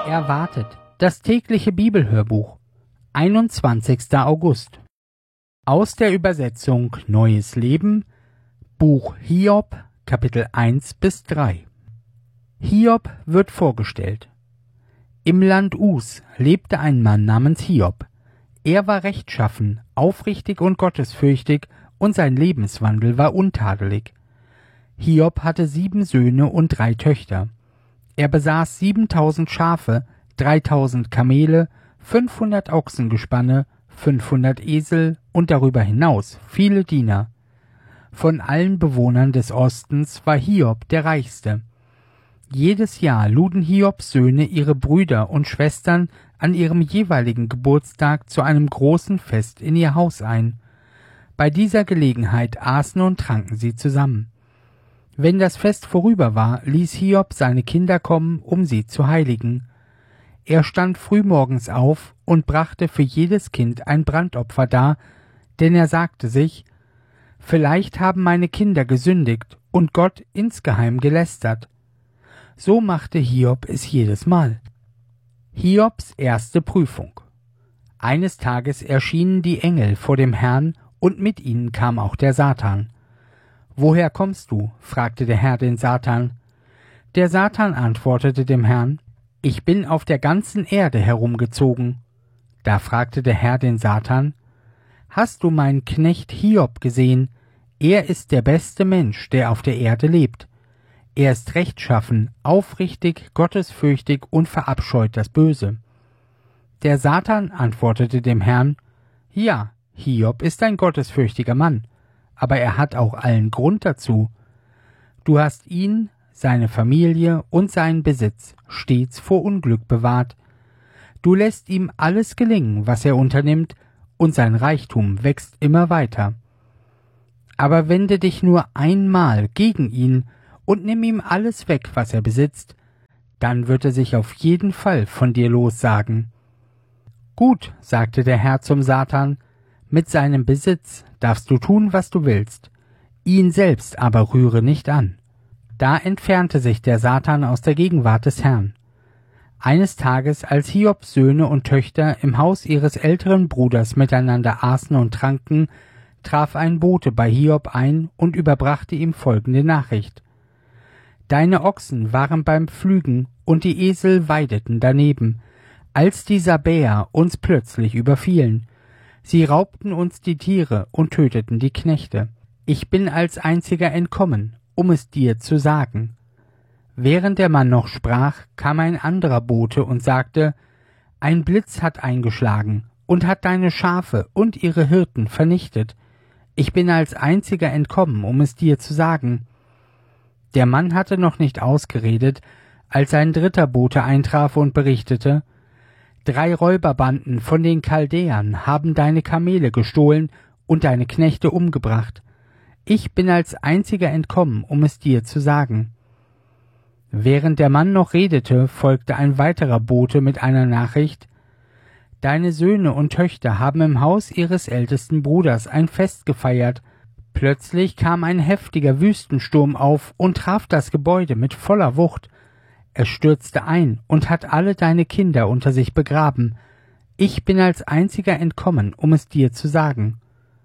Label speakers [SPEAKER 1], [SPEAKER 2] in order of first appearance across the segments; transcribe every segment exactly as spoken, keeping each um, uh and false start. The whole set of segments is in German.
[SPEAKER 1] Erwartet, das tägliche Bibelhörbuch, einundzwanzigster August. Aus der Übersetzung Neues Leben, Buch Hiob, Kapitel eins bis drei. Hiob wird vorgestellt. Im Land Us lebte ein Mann namens Hiob. Er war rechtschaffen, aufrichtig und gottesfürchtig, und sein Lebenswandel war untadelig. Hiob hatte sieben Söhne und drei Töchter. Er besaß siebentausend Schafe, dreitausend Kamele, fünfhundert Ochsengespanne, fünfhundert Esel und darüber hinaus viele Diener. Von allen Bewohnern des Ostens war Hiob der reichste. Jedes Jahr luden Hiobs Söhne ihre Brüder und Schwestern an ihrem jeweiligen Geburtstag zu einem großen Fest in ihr Haus ein. Bei dieser Gelegenheit aßen und tranken sie zusammen. Wenn das Fest vorüber war, ließ Hiob seine Kinder kommen, um sie zu heiligen. Er stand frühmorgens auf und brachte für jedes Kind ein Brandopfer dar, denn er sagte sich, vielleicht haben meine Kinder gesündigt und Gott insgeheim gelästert. So machte Hiob es jedes Mal. Hiobs erste Prüfung. Eines Tages erschienen die Engel vor dem Herrn, und mit ihnen kam auch der Satan. »Woher kommst du?« fragte der Herr den Satan. Der Satan antwortete dem Herrn, »Ich bin auf der ganzen Erde herumgezogen.« Da fragte der Herr den Satan, »Hast du meinen Knecht Hiob gesehen? Er ist der beste Mensch, der auf der Erde lebt. Er ist rechtschaffen, aufrichtig, gottesfürchtig und verabscheut das Böse.« Der Satan antwortete dem Herrn, »Ja, Hiob ist ein gottesfürchtiger Mann, aber er hat auch allen Grund dazu. Du hast ihn, seine Familie und seinen Besitz stets vor Unglück bewahrt. Du lässt ihm alles gelingen, was er unternimmt, und sein Reichtum wächst immer weiter. Aber wende dich nur einmal gegen ihn und nimm ihm alles weg, was er besitzt, dann wird er sich auf jeden Fall von dir lossagen.« »Gut«, sagte der Herr zum Satan, »mit seinem Besitz darfst du tun, was du willst, ihn selbst aber rühre nicht an.« Da entfernte sich der Satan aus der Gegenwart des Herrn. Eines Tages, als Hiobs Söhne und Töchter im Haus ihres älteren Bruders miteinander aßen und tranken, traf ein Bote bei Hiob ein und überbrachte ihm folgende Nachricht. »Deine Ochsen waren beim Pflügen und die Esel weideten daneben, als die Sabäer uns plötzlich überfielen. Sie raubten uns die Tiere und töteten die Knechte. Ich bin als einziger entkommen, um es dir zu sagen.« Während der Mann noch sprach, kam ein anderer Bote und sagte, »Ein Blitz hat eingeschlagen und hat deine Schafe und ihre Hirten vernichtet. Ich bin als einziger entkommen, um es dir zu sagen.« Der Mann hatte noch nicht ausgeredet, als ein dritter Bote eintraf und berichtete, »Drei Räuberbanden von den Chaldäern haben deine Kamele gestohlen und deine Knechte umgebracht. Ich bin als einziger entkommen, um es dir zu sagen.« Während der Mann noch redete, folgte ein weiterer Bote mit einer Nachricht, »Deine Söhne und Töchter haben im Haus ihres ältesten Bruders ein Fest gefeiert. Plötzlich kam ein heftiger Wüstensturm auf und traf das Gebäude mit voller Wucht. Es stürzte ein und hat alle deine Kinder unter sich begraben. Ich bin als einziger entkommen, um es dir zu sagen.«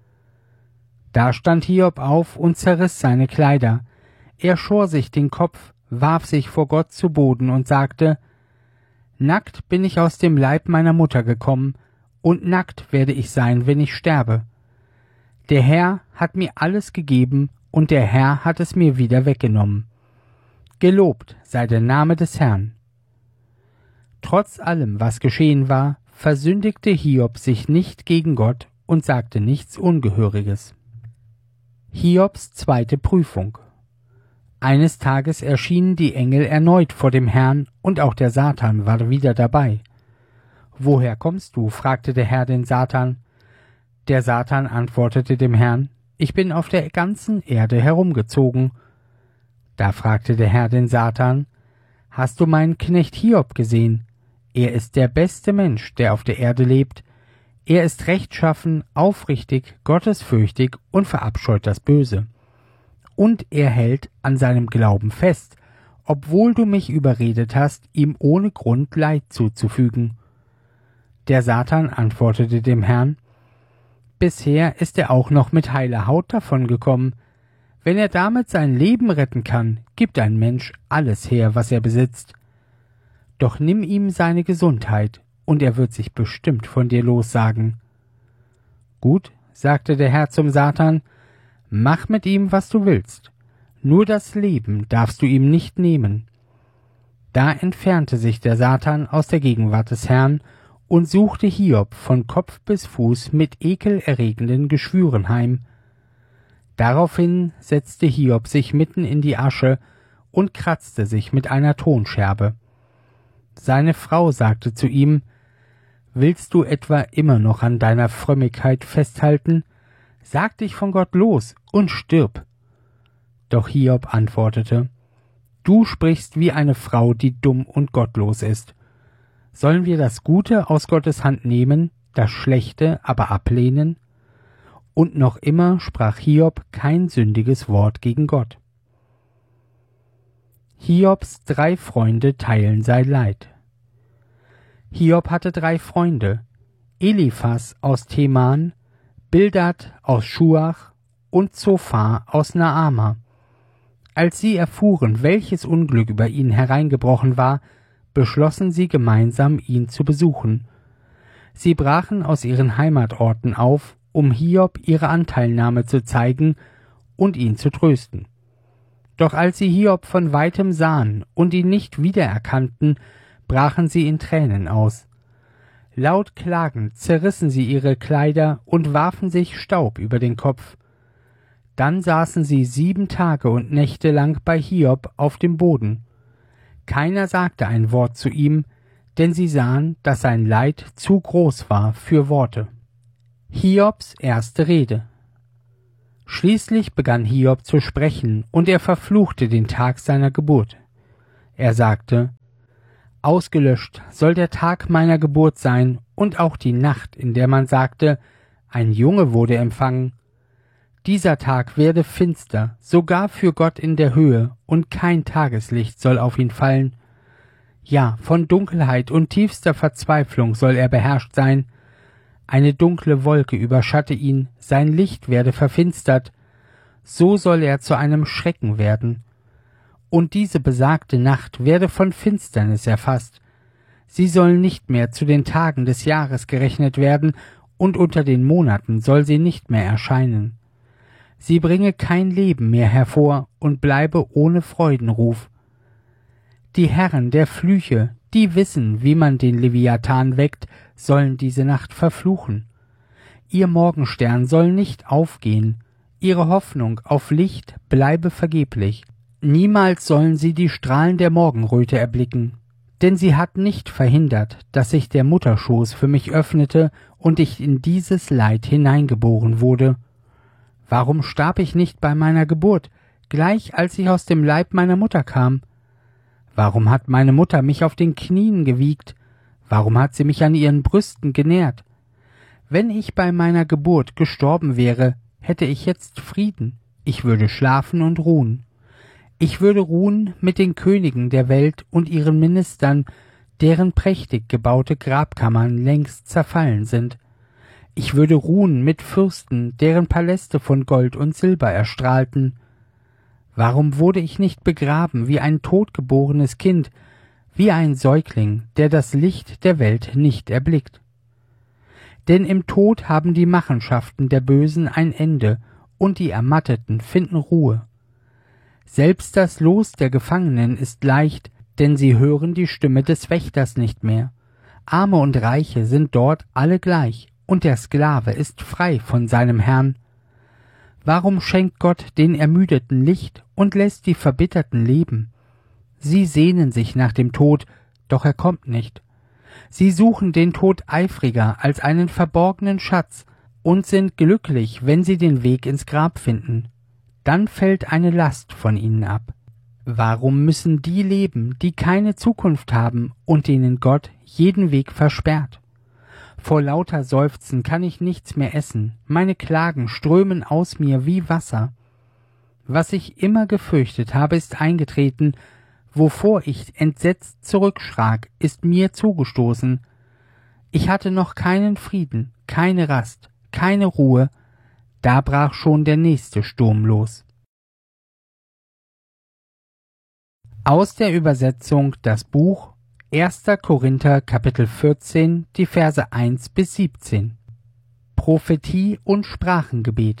[SPEAKER 1] Da stand Hiob auf und zerriss seine Kleider. Er schor sich den Kopf, warf sich vor Gott zu Boden und sagte, »Nackt bin ich aus dem Leib meiner Mutter gekommen, und nackt werde ich sein, wenn ich sterbe. Der Herr hat mir alles gegeben, und der Herr hat es mir wieder weggenommen. Gelobt sei der Name des Herrn.« Trotz allem, was geschehen war, versündigte Hiob sich nicht gegen Gott und sagte nichts Ungehöriges. Hiobs zweite Prüfung. Eines Tages erschienen die Engel erneut vor dem Herrn, und auch der Satan war wieder dabei. »Woher kommst du?« fragte der Herr den Satan. Der Satan antwortete dem Herrn, »Ich bin auf der ganzen Erde herumgezogen.« Da fragte der Herr den Satan, »Hast du meinen Knecht Hiob gesehen? Er ist der beste Mensch, der auf der Erde lebt. Er ist rechtschaffen, aufrichtig, gottesfürchtig und verabscheut das Böse. Und er hält an seinem Glauben fest, obwohl du mich überredet hast, ihm ohne Grund Leid zuzufügen. Der Satan antwortete dem Herrn: Bisher ist er auch noch mit heiler Haut davongekommen. Wenn er damit sein Leben retten kann, gibt ein Mensch alles her, was er besitzt. Doch nimm ihm seine Gesundheit, und er wird sich bestimmt von dir lossagen. Gut, sagte der Herr zum Satan, mach mit ihm, was du willst. Nur das Leben darfst du ihm nicht nehmen. Da entfernte sich der Satan aus der Gegenwart des Herrn und suchte Hiob von Kopf bis Fuß mit ekelerregenden Geschwüren heim. Daraufhin setzte Hiob sich mitten in die Asche und kratzte sich mit einer Tonscherbe. Seine Frau sagte zu ihm: Willst du etwa immer noch an deiner Frömmigkeit festhalten? Sag dich von Gott los und stirb. Doch Hiob antwortete: Du sprichst wie eine Frau, die dumm und gottlos ist. Sollen wir das Gute aus Gottes Hand nehmen, das Schlechte aber ablehnen? Und noch immer sprach Hiob kein sündiges Wort gegen Gott. Hiobs drei Freunde teilen sein Leid. Hiob hatte drei Freunde: Eliphas aus Teman, Bildad aus Schuach und Zophar aus Naama. Als sie erfuhren, welches Unglück über ihn hereingebrochen war, beschlossen sie gemeinsam, ihn zu besuchen. Sie brachen aus ihren Heimatorten auf, um Hiob ihre Anteilnahme zu zeigen und ihn zu trösten. Doch als sie Hiob von weitem sahen und ihn nicht wiedererkannten, brachen sie in Tränen aus. Laut klagend zerrissen sie ihre Kleider und warfen sich Staub über den Kopf. Dann saßen sie sieben Tage und Nächte lang bei Hiob auf dem Boden. Keiner sagte ein Wort zu ihm, denn sie sahen, dass sein Leid zu groß war für Worte. Hiobs erste Rede. Schließlich begann Hiob zu sprechen, und er verfluchte den Tag seiner Geburt. Er sagte: Ausgelöscht soll der Tag meiner Geburt sein und auch die Nacht, in der man sagte, ein Junge wurde empfangen. Dieser Tag werde finster, sogar für Gott in der Höhe, und kein Tageslicht soll auf ihn fallen. Ja, von Dunkelheit und tiefster Verzweiflung soll er beherrscht sein. Eine dunkle Wolke überschatte ihn, sein Licht werde verfinstert. So soll er zu einem Schrecken werden. Und diese besagte Nacht werde von Finsternis erfasst. Sie soll nicht mehr zu den Tagen des Jahres gerechnet werden, und unter den Monaten soll sie nicht mehr erscheinen. Sie bringe kein Leben mehr hervor und bleibe ohne Freudenruf. Die Herren der Flüche, die wissen, wie man den Leviathan weckt, sollen diese Nacht verfluchen. Ihr Morgenstern soll nicht aufgehen, ihre Hoffnung auf Licht bleibe vergeblich. Niemals sollen sie die Strahlen der Morgenröte erblicken, denn sie hat nicht verhindert, dass sich der Mutterschoß für mich öffnete und ich in dieses Leid hineingeboren wurde. Warum starb ich nicht bei meiner Geburt, gleich als ich aus dem Leib meiner Mutter kam? Warum hat meine Mutter mich auf den Knien gewiegt? Warum hat sie mich an ihren Brüsten genährt? Wenn ich bei meiner Geburt gestorben wäre, hätte ich jetzt Frieden. Ich würde schlafen und ruhen. Ich würde ruhen mit den Königen der Welt und ihren Ministern, deren prächtig gebaute Grabkammern längst zerfallen sind. Ich würde ruhen mit Fürsten, deren Paläste von Gold und Silber erstrahlten. Warum wurde ich nicht begraben wie ein totgeborenes Kind, wie ein Säugling, der das Licht der Welt nicht erblickt? Denn im Tod haben die Machenschaften der Bösen ein Ende, und die Ermatteten finden Ruhe. Selbst das Los der Gefangenen ist leicht, denn sie hören die Stimme des Wächters nicht mehr. Arme und Reiche sind dort alle gleich, und der Sklave ist frei von seinem Herrn. Warum schenkt Gott den Ermüdeten Licht und lässt die Verbitterten leben? Sie sehnen sich nach dem Tod, doch er kommt nicht. Sie suchen den Tod eifriger als einen verborgenen Schatz und sind glücklich, wenn sie den Weg ins Grab finden. Dann fällt eine Last von ihnen ab. Warum müssen die leben, die keine Zukunft haben und denen Gott jeden Weg versperrt? Vor lauter Seufzen kann ich nichts mehr essen, meine Klagen strömen aus mir wie Wasser. Was ich immer gefürchtet habe, ist eingetreten, wovor ich entsetzt zurückschrak, ist mir zugestoßen. Ich hatte noch keinen Frieden, keine Rast, keine Ruhe, da brach schon der nächste Sturm los. Aus der Übersetzung das Buch erster Korinther Kapitel vierzehn, die Verse eins bis siebzehn. Prophetie und Sprachengebet.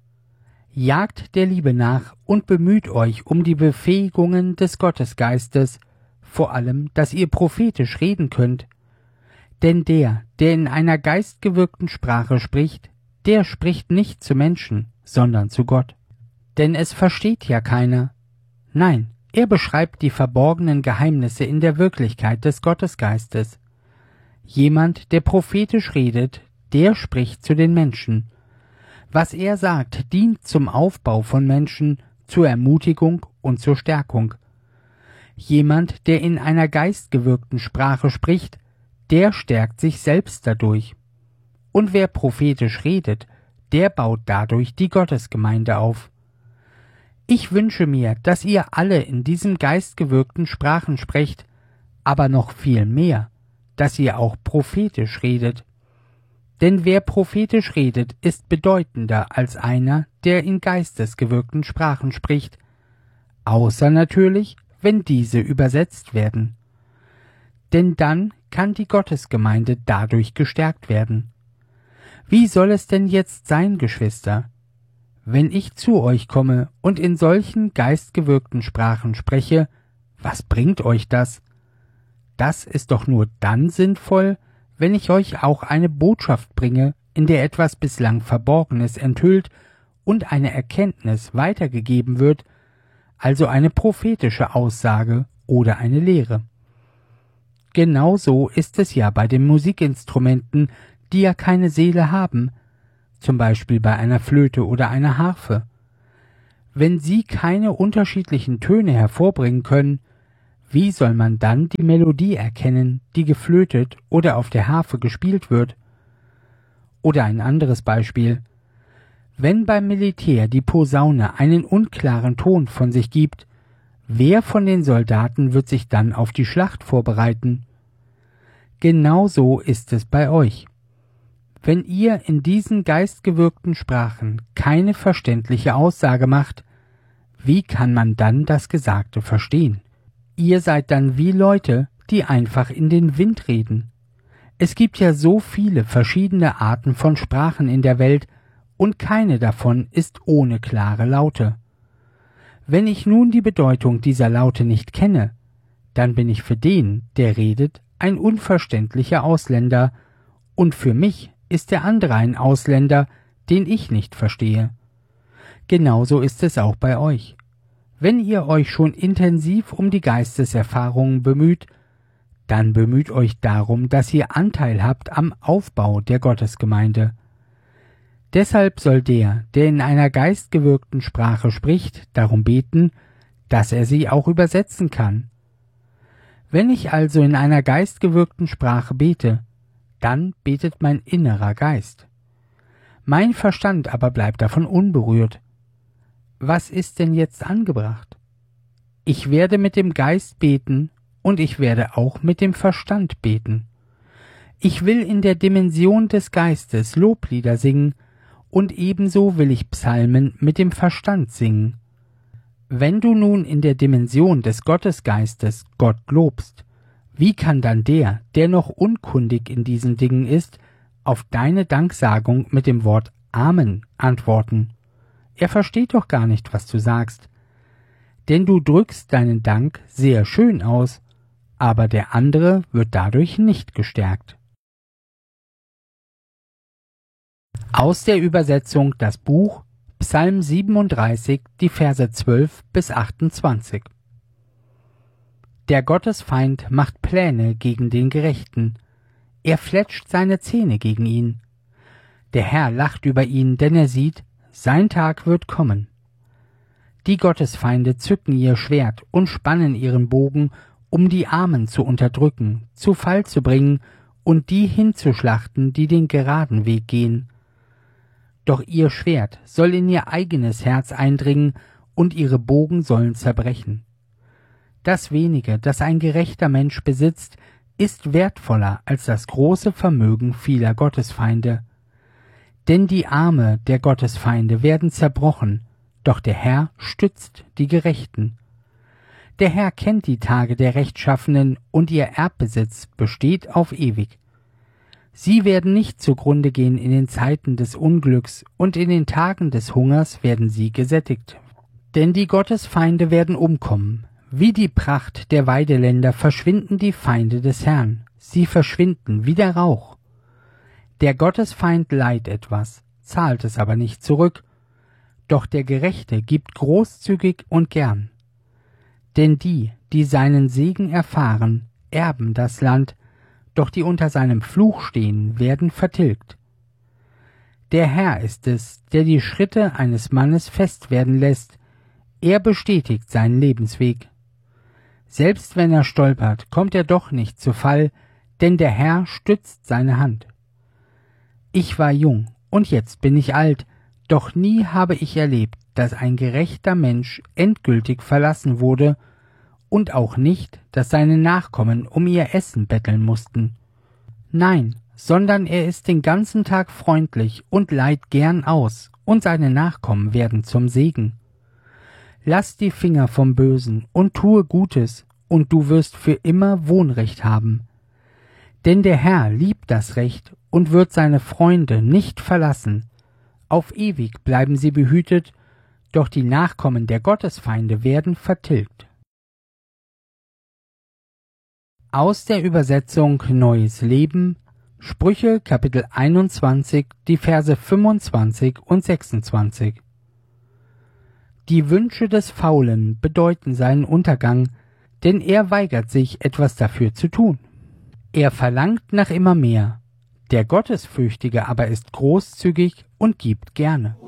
[SPEAKER 1] Jagt der Liebe nach und bemüht euch um die Befähigungen des Gottesgeistes, vor allem, dass ihr prophetisch reden könnt. Denn der, der in einer geistgewirkten Sprache spricht, der spricht nicht zu Menschen, sondern zu Gott. Denn es versteht ja keiner. Nein, er beschreibt die verborgenen Geheimnisse in der Wirklichkeit des Gottesgeistes. Jemand, der prophetisch redet, der spricht zu den Menschen. Was er sagt, dient zum Aufbau von Menschen, zur Ermutigung und zur Stärkung. Jemand, der in einer geistgewirkten Sprache spricht, der stärkt sich selbst dadurch. Und wer prophetisch redet, der baut dadurch die Gottesgemeinde auf. Ich wünsche mir, dass ihr alle in diesen geistgewirkten Sprachen sprecht, aber noch viel mehr, dass ihr auch prophetisch redet. Denn wer prophetisch redet, ist bedeutender als einer, der in geistesgewirkten Sprachen spricht, außer natürlich, wenn diese übersetzt werden. Denn dann kann die Gottesgemeinde dadurch gestärkt werden. Wie soll es denn jetzt sein, Geschwister? Wenn ich zu euch komme und in solchen geistgewirkten Sprachen spreche, was bringt euch das? Das ist doch nur dann sinnvoll, wenn ich euch auch eine Botschaft bringe, in der etwas bislang Verborgenes enthüllt und eine Erkenntnis weitergegeben wird, also eine prophetische Aussage oder eine Lehre. Genauso ist es ja bei den Musikinstrumenten, die ja keine Seele haben, zum Beispiel bei einer Flöte oder einer Harfe. Wenn sie keine unterschiedlichen Töne hervorbringen können, wie soll man dann die Melodie erkennen, die geflötet oder auf der Harfe gespielt wird? Oder ein anderes Beispiel. Wenn beim Militär die Posaune einen unklaren Ton von sich gibt, wer von den Soldaten wird sich dann auf die Schlacht vorbereiten? Genauso ist es bei euch. Wenn ihr in diesen geistgewirkten Sprachen keine verständliche Aussage macht, wie kann man dann das Gesagte verstehen? Ihr seid dann wie Leute, die einfach in den Wind reden. Es gibt ja so viele verschiedene Arten von Sprachen in der Welt, und keine davon ist ohne klare Laute. Wenn ich nun die Bedeutung dieser Laute nicht kenne, dann bin ich für den, der redet, ein unverständlicher Ausländer, und für mich ist der andere ein Ausländer, den ich nicht verstehe. Genauso ist es auch bei euch. Wenn ihr euch schon intensiv um die Geisteserfahrungen bemüht, dann bemüht euch darum, dass ihr Anteil habt am Aufbau der Gottesgemeinde. Deshalb soll der, der in einer geistgewirkten Sprache spricht, darum beten, dass er sie auch übersetzen kann. Wenn ich also in einer geistgewirkten Sprache bete, dann betet mein innerer Geist. Mein Verstand aber bleibt davon unberührt. Was ist denn jetzt angebracht? Ich werde mit dem Geist beten und ich werde auch mit dem Verstand beten. Ich will in der Dimension des Geistes Loblieder singen und ebenso will ich Psalmen mit dem Verstand singen. Wenn du nun in der Dimension des Gottesgeistes Gott lobst, wie kann dann der, der noch unkundig in diesen Dingen ist, auf deine Danksagung mit dem Wort Amen antworten? Er versteht doch gar nicht, was du sagst. Denn du drückst deinen Dank sehr schön aus, aber der andere wird dadurch nicht gestärkt. Aus der Übersetzung das Buch Psalm siebenunddreißig, die Verse zwölf bis achtundzwanzig. Der Gottesfeind macht Pläne gegen den Gerechten. Er fletscht seine Zähne gegen ihn. Der Herr lacht über ihn, denn er sieht, sein Tag wird kommen. Die Gottesfeinde zücken ihr Schwert und spannen ihren Bogen, um die Armen zu unterdrücken, zu Fall zu bringen und die hinzuschlachten, die den geraden Weg gehen. Doch ihr Schwert soll in ihr eigenes Herz eindringen und ihre Bogen sollen zerbrechen. Das wenige, das ein gerechter Mensch besitzt, ist wertvoller als das große Vermögen vieler Gottesfeinde. Denn die Arme der Gottesfeinde werden zerbrochen, doch der Herr stützt die Gerechten. Der Herr kennt die Tage der Rechtschaffenen, und ihr Erbbesitz besteht auf ewig. Sie werden nicht zugrunde gehen in den Zeiten des Unglücks, und in den Tagen des Hungers werden sie gesättigt. Denn die Gottesfeinde werden umkommen. Wie die Pracht der Weideländer verschwinden die Feinde des Herrn. Sie verschwinden wie der Rauch. Der Gottesfeind leiht etwas, zahlt es aber nicht zurück. Doch der Gerechte gibt großzügig und gern. Denn die, die seinen Segen erfahren, erben das Land, doch die unter seinem Fluch stehen, werden vertilgt. Der Herr ist es, der die Schritte eines Mannes fest werden lässt. Er bestätigt seinen Lebensweg. Selbst wenn er stolpert, kommt er doch nicht zu Fall, denn der Herr stützt seine Hand. Ich war jung, und jetzt bin ich alt, doch nie habe ich erlebt, dass ein gerechter Mensch endgültig verlassen wurde, und auch nicht, dass seine Nachkommen um ihr Essen betteln mussten. Nein, sondern er ist den ganzen Tag freundlich und leiht gern aus, und seine Nachkommen werden zum Segen. Lass die Finger vom Bösen und tue Gutes, und du wirst für immer Wohnrecht haben. Denn der Herr liebt das Recht und wird seine Freunde nicht verlassen. Auf ewig bleiben sie behütet, doch die Nachkommen der Gottesfeinde werden vertilgt. Aus der Übersetzung Neues Leben, Sprüche Kapitel einundzwanzig, die Verse fünfundzwanzig und sechsundzwanzig. Die Wünsche des Faulen bedeuten seinen Untergang, denn er weigert sich, etwas dafür zu tun. Er verlangt nach immer mehr. Der Gottesfürchtige aber ist großzügig und gibt gerne.